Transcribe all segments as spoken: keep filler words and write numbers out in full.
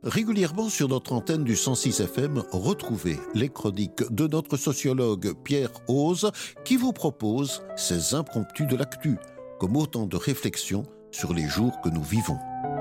Régulièrement sur notre antenne du cent six F M, retrouvez les chroniques de notre sociologue Pierre Ose qui vous propose ces impromptus de l'actu, comme autant de réflexions sur les jours que nous vivons.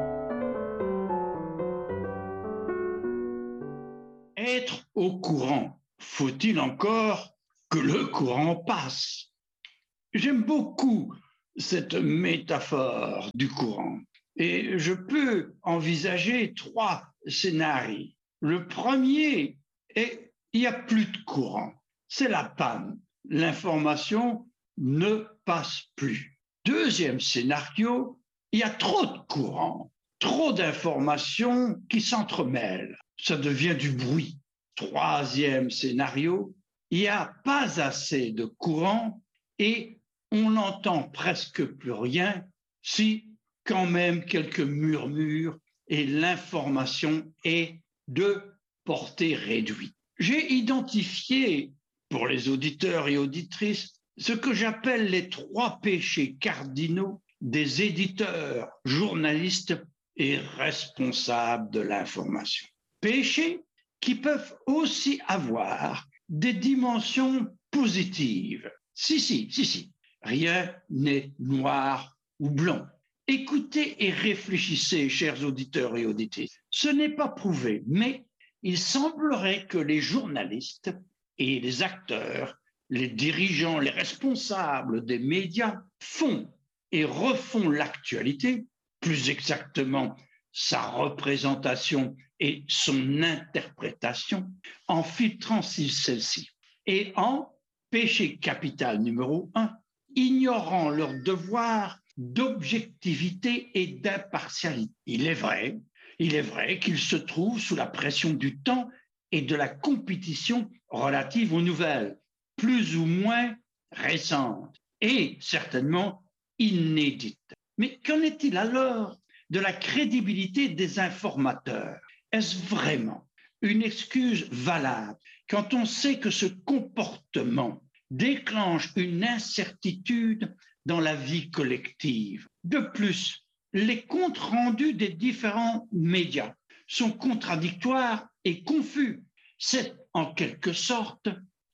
Être au courant, faut-il encore que le courant passe? J'aime beaucoup cette métaphore du courant et je peux envisager trois scénarios. Le premier est il n'y a plus de courant, c'est la panne, l'information ne passe plus. Deuxième scénario, il y a trop de courant, trop d'informations qui s'entremêlent, ça devient du bruit. Troisième scénario, il n'y a pas assez de courant et on n'entend presque plus rien, si quand même quelques murmures et l'information est de portée réduite. J'ai identifié pour les auditeurs et auditrices ce que j'appelle les trois péchés cardinaux des éditeurs, journalistes et responsables de l'information. Péchés qui peuvent aussi avoir des dimensions positives. Si, si, si, si. Rien n'est noir ou blanc. Écoutez et réfléchissez, chers auditeurs et auditrices. Ce n'est pas prouvé, mais il semblerait que les journalistes et les acteurs, les dirigeants, les responsables des médias font et refont l'actualité, plus exactement sa représentation et son interprétation, en filtrant celle-ci. Et en péché capital numéro un, ignorant leur devoir d'objectivité et d'impartialité. Il est vrai, il est vrai qu'ils se trouvent sous la pression du temps et de la compétition relative aux nouvelles, plus ou moins récentes et certainement inédites. Mais qu'en est-il alors de la crédibilité des informateurs? Est-ce vraiment une excuse valable quand on sait que ce comportement déclenche une incertitude dans la vie collective? De plus, les comptes rendus des différents médias sont contradictoires et confus. C'est en quelque sorte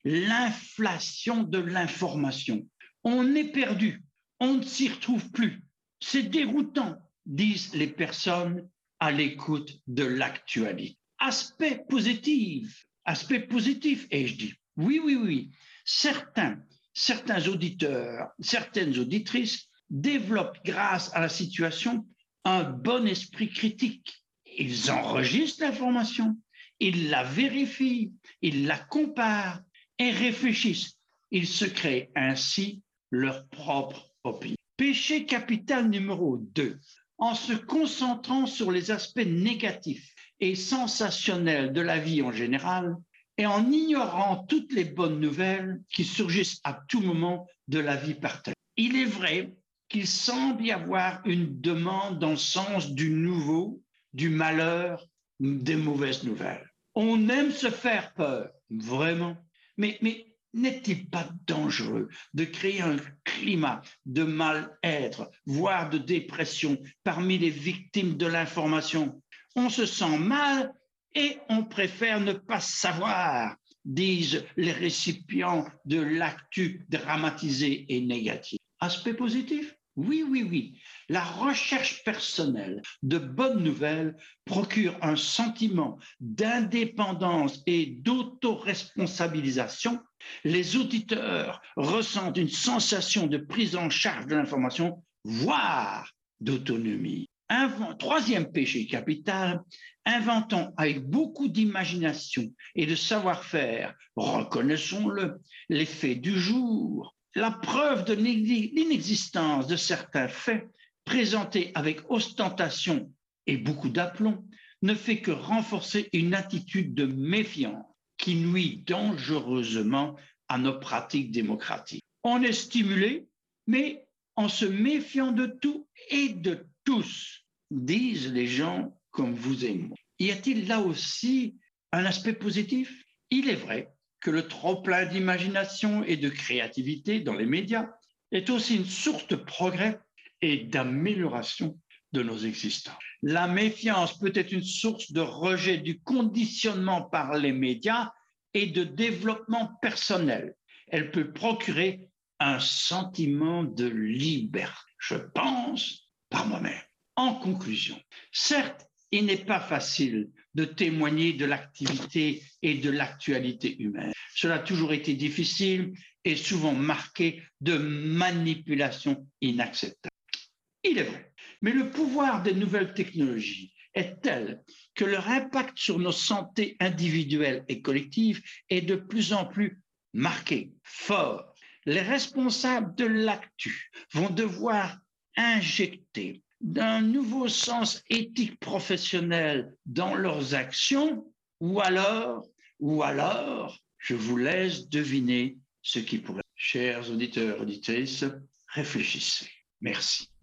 l'inflation de l'information. On est perdu, on ne s'y retrouve plus. C'est déroutant, disent les personnes à l'écoute de l'actualité. Aspect positif, aspect positif, ai-je dit. Oui, oui, oui. Certains, certains auditeurs, certaines auditrices développent grâce à la situation un bon esprit critique. Ils enregistrent l'information, ils la vérifient, ils la comparent et réfléchissent. Ils se créent ainsi leur propre opinion. Péché capital numéro deux. En se concentrant sur les aspects négatifs et sensationnels de la vie en général, et en ignorant toutes les bonnes nouvelles qui surgissent à tout moment de la vie partagée. Il est vrai qu'il semble y avoir une demande dans le sens du nouveau, du malheur, des mauvaises nouvelles. On aime se faire peur, vraiment, mais, mais n'est-il pas dangereux de créer un climat de mal-être, voire de dépression parmi les victimes de l'information? On se sent mal et on préfère ne pas savoir, disent les récipients de l'actu dramatisé et négatif. Aspect positif? Oui, oui, oui. La recherche personnelle de bonnes nouvelles procure un sentiment d'indépendance et d'autoresponsabilisation. Les auditeurs ressentent une sensation de prise en charge de l'information, voire d'autonomie. Invent, troisième péché capital, inventons avec beaucoup d'imagination et de savoir-faire, reconnaissons-le, les faits du jour. La preuve de l'inexistence de certains faits présentés avec ostentation et beaucoup d'aplomb ne fait que renforcer une attitude de méfiance qui nuit dangereusement à nos pratiques démocratiques. On est stimulé, mais en se méfiant de tout et de tous, disent les gens comme vous et moi. Y a-t-il là aussi un aspect positif? Il est vrai que le trop-plein d'imagination et de créativité dans les médias est aussi une source de progrès et d'amélioration de nos existences. La méfiance peut être une source de rejet du conditionnement par les médias et de développement personnel. Elle peut procurer un sentiment de liberté. Je pense par moi-même. En conclusion, certes, il n'est pas facile de témoigner de l'activité et de l'actualité humaine. Cela a toujours été difficile et souvent marqué de manipulations inacceptables. Il est vrai, mais le pouvoir des nouvelles technologies est tel que leur impact sur nos santé individuelles et collectives est de plus en plus marqué, fort. Les responsables de l'actu vont devoir injecter d'un nouveau sens éthique professionnel dans leurs actions, ou alors, ou alors, je vous laisse deviner ce qui pourrait. Chers auditeurs, auditrices, réfléchissez. Merci.